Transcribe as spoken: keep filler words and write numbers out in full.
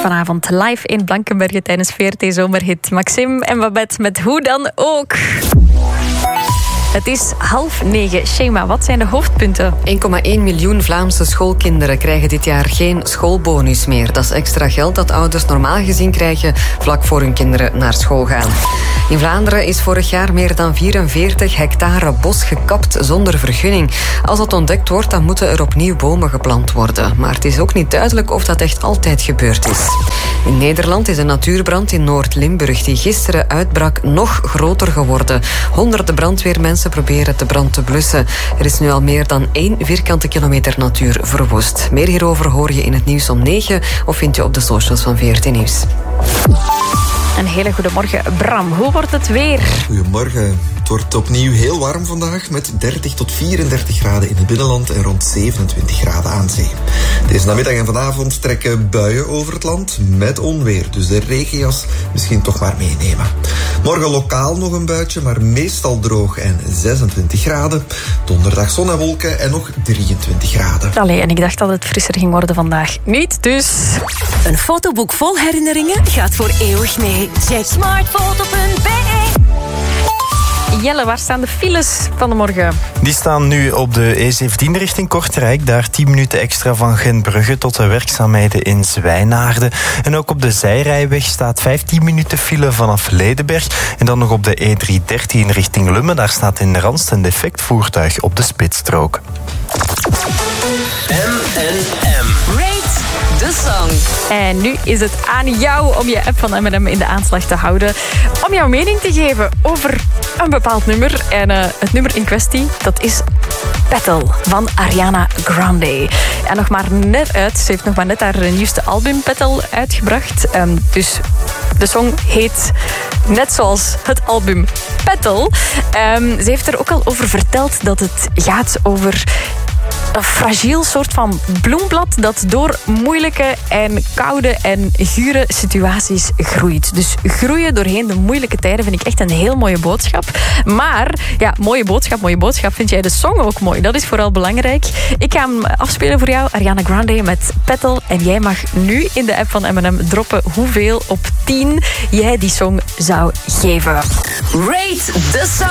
Vanavond live in Blankenberge tijdens V R T Zomerhit. Maxime en Babette met Hoe dan ook. Het is half negen. Shema, wat zijn de hoofdpunten? één komma één miljoen Vlaamse schoolkinderen krijgen dit jaar geen schoolbonus meer. Dat is extra geld dat ouders normaal gezien krijgen vlak voor hun kinderen naar school gaan. In Vlaanderen is vorig jaar meer dan vierenveertig hectare bos gekapt zonder vergunning. Als dat ontdekt wordt, dan moeten er opnieuw bomen geplant worden. Maar het is ook niet duidelijk of dat echt altijd gebeurd is. In Nederland is een natuurbrand in Noord-Limburg die gisteren uitbrak nog groter geworden. Honderden brandweermensen proberen de brand te blussen. Er is nu al meer dan één vierkante kilometer natuur verwoest. Meer hierover hoor je in het nieuws om negen of vind je op de socials van V R T Nieuws. Een hele goede morgen, Bram. Hoe wordt het weer? Goedemorgen. Het wordt opnieuw heel warm vandaag met dertig tot vierendertig graden in het binnenland en rond zevenentwintig graden aan zee. Deze namiddag en vanavond trekken buien over het land met onweer. Dus de regenjas misschien toch maar meenemen. Morgen lokaal nog een buitje, maar meestal droog en zesentwintig graden. Donderdag zon en wolken en nog drieëntwintig graden. Allee, en ik dacht dat het frisser ging worden vandaag. Niet dus. Een fotoboek vol herinneringen gaat voor eeuwig mee. Check smartfoto punt b e. Jelle, waar staan de files van de morgen? Die staan nu op de E zeventien richting Kortrijk. Daar tien minuten extra van Gentbrugge tot de werkzaamheden in Zwijnaarden. En ook op de zijrijweg staat vijftien minuten file vanaf Ledenberg. En dan nog op de E driehonderddertien richting Lummen. Daar staat in Randst een defect voertuig op de spitsstrook. M en M. Rate the song. En nu is het aan jou om je app van M en M in de aanslag te houden. Om jouw mening te geven over een bepaald nummer. En uh, het nummer in kwestie, dat is Petal van Ariana Grande. En nog maar net uit. Ze heeft nog maar net haar nieuwste album Petal uitgebracht. Um, dus de song heet net zoals het album Petal. Um, ze heeft er ook al over verteld dat het gaat over een fragiel soort van bloemblad dat door moeilijke en koude en gure situaties groeit. Dus groeien doorheen de moeilijke tijden vind ik echt een heel mooie boodschap. Maar, ja, mooie boodschap, mooie boodschap. Vind jij de song ook mooi? Dat is vooral belangrijk. Ik ga hem afspelen voor jou, Ariana Grande met Petal. En jij mag nu in de app van M en M droppen hoeveel op tien jij die song zou geven. Rate the song.